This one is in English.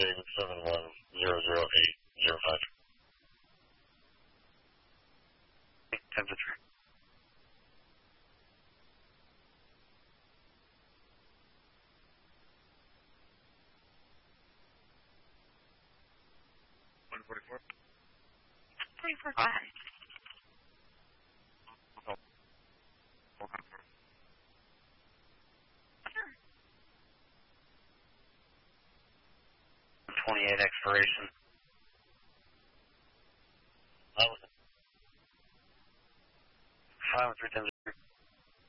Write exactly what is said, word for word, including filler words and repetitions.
David seven one zero zero eight zero five. Temperature. one forty-four. three four five. twenty-eight expiration. That was five three ten.